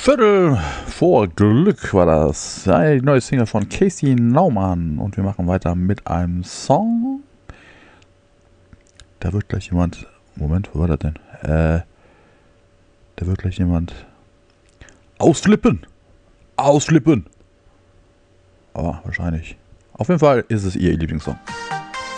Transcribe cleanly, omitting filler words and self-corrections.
Viertel vor Glück war das. Die neue Single von Casey Naumann. Und wir machen weiter mit einem Song. Da wird gleich jemand... Moment, wo war das denn? Da wird gleich jemand... Ausflippen! Ausflippen! Aber wahrscheinlich. Auf jeden Fall ist es ihr Lieblingssong.